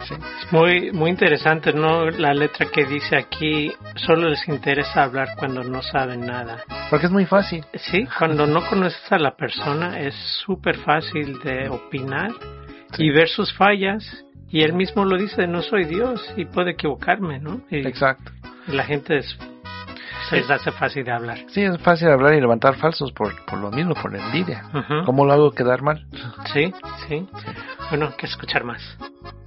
Sí. Es muy interesante, ¿no? La letra que dice aquí, solo les interesa hablar cuando no saben nada. Porque es muy fácil. Sí, cuando no conoces a la persona es súper fácil de opinar y ver sus fallas. Y él mismo lo dice, no soy Dios y puedo equivocarme, ¿no? Y Exacto. la gente se les hace fácil de hablar. Sí, es fácil hablar y levantar falsos por lo mismo, por la envidia. Uh-huh. ¿Cómo lo hago quedar mal? Sí. Bueno, hay que escuchar más.